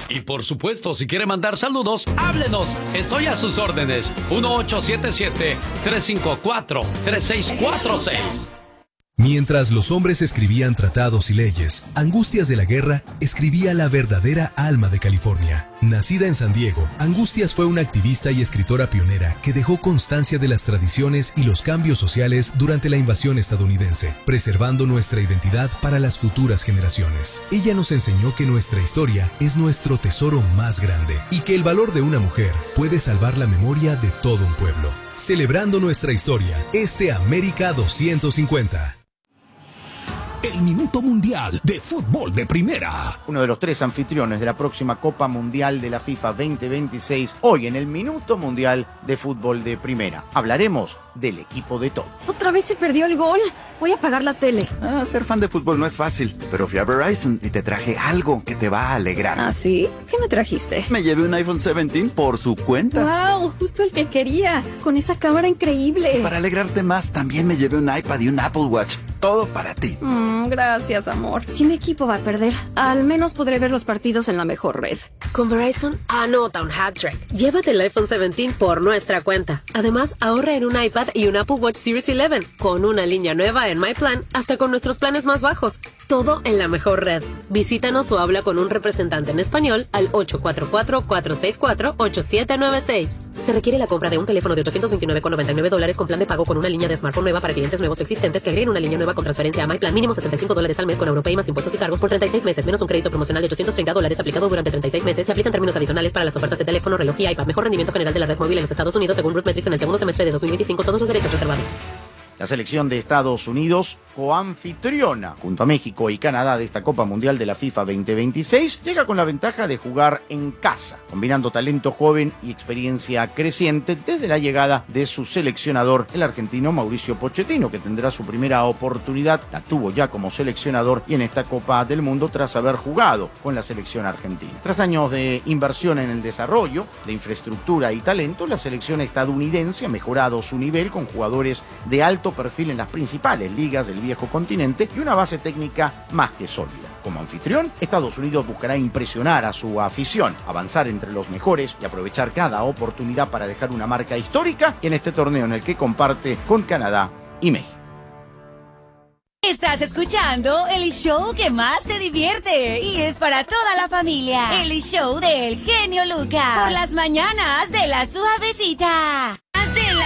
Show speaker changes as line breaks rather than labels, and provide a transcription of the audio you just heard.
Y por supuesto, si quiere mandar saludos, háblenos. Estoy a sus órdenes. 1877-354-3646.
Mientras los hombres escribían tratados y leyes, Angustias de la Guerra escribía la verdadera alma de California. Nacida en San Diego, Angustias fue una activista y escritora pionera que dejó constancia de las tradiciones y los cambios sociales durante la invasión estadounidense, preservando nuestra identidad para las futuras generaciones. Ella nos enseñó que nuestra historia es nuestro tesoro más grande y que el valor de una mujer puede salvar la memoria de todo un pueblo. Celebrando nuestra historia, América 250.
El Minuto Mundial de Fútbol de Primera.
Uno de los 3 anfitriones de la próxima Copa Mundial de la FIFA 2026, hoy en el Minuto Mundial de Fútbol de Primera. Hablaremos del equipo de Todd.
¿Otra vez se perdió el gol? Voy a apagar la tele.
Ser fan de fútbol no es fácil, pero fui a Verizon y te traje algo que te va a alegrar.
¿Ah, sí? ¿Qué me trajiste?
Me llevé un iPhone 17 por su cuenta.
¡Wow! Justo el que quería, con esa cámara increíble.
Para alegrarte más, también me llevé un iPad y un Apple Watch. Todo para ti.
Gracias, amor. Si mi equipo va a perder, al menos podré ver los partidos en la mejor red.
Con Verizon, anota un hat-trick. Llévate el iPhone 17 por nuestra cuenta. Además, ahorra en un iPad y un Apple Watch Series 11, con una línea nueva en My Plan, hasta con nuestros planes más bajos. Todo en la mejor red. Visítanos o habla con un representante en español al 844-464-8796. Se requiere la compra de un teléfono de $829,99 con plan de pago con una línea de smartphone nueva para clientes nuevos o existentes que agreguen una línea nueva con transferencia a My Plan. Mínimo $65 al mes con Europay más impuestos y cargos por 36 meses, menos un crédito promocional de $830 aplicado durante 36 meses. Se aplican términos adicionales para las ofertas de teléfono, reloj y iPad. Mejor rendimiento general de la red móvil en los Estados Unidos según RootMetrics en el segundo semestre de 2025. Todos los derechos reservados.
La selección de Estados Unidos, coanfitriona junto a México y Canadá de esta Copa Mundial de la FIFA 2026, llega con la ventaja de jugar en casa, combinando talento joven y experiencia creciente desde la llegada de su seleccionador, el argentino Mauricio Pochettino, que tendrá su primera oportunidad, la tuvo ya como seleccionador y en esta Copa del Mundo tras haber jugado con la selección argentina. Tras años de inversión en el desarrollo, de infraestructura y talento, la selección estadounidense ha mejorado su nivel con jugadores de alto perfil en las principales ligas del viejo continente y una base técnica más que sólida. Como anfitrión, Estados Unidos buscará impresionar a su afición, avanzar entre los mejores y aprovechar cada oportunidad para dejar una marca histórica en este torneo en el que comparte con Canadá y México.
Estás escuchando el show que más te divierte y es para toda la familia. El show del genio Lucas. Por las mañanas de La Suavecita. De La